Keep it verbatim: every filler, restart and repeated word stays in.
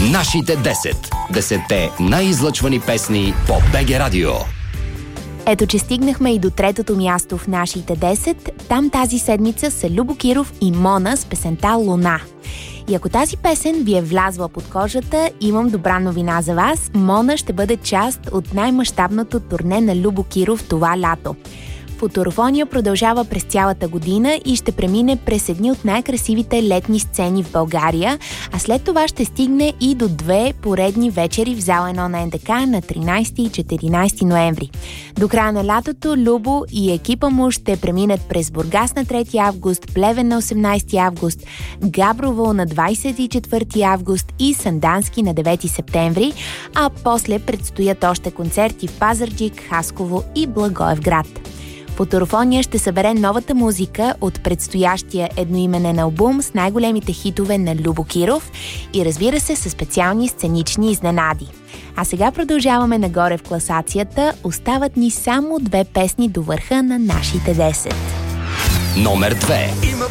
Нашите десет. Десетте най-излъчвани песни по БГ Радио. Ето, че стигнахме и до третото място в нашите десет. Там тази седмица са Любо Киров и Мона с песента «Луна». И ако тази песен ви е влязла под кожата, имам добра новина за вас. Мона ще бъде част от най-мащабното турне на Любо Киров това лято. Футурофония продължава през цялата година и ще премине през едни от най-красивите летни сцени в България, а след това ще стигне и до две поредни вечери в зала едно на НДК на тринайсети и четиринайсети ноември. До края на лятото Любо и екипа му ще преминат през Бургас на трети август, Плевен на осемнайсети август, Габрово на двайсет и четвърти август и Сандански на девети септември, а после предстоят още концерти в Пазарджик, Хасково и Благоевград. Футурофония ще събере новата музика от предстоящия едноименен албум с най-големите хитове на Любо Киров и, разбира се, със специални сценични изненади. А сега продължаваме нагоре в класацията. Остават ни само две песни до върха на нашите десет. Номер две.